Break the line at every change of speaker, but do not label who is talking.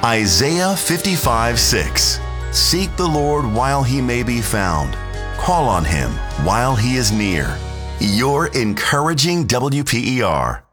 Isaiah 55:6. Seek the Lord while he may be found. Call on him while he is near. Your encouraging WPER.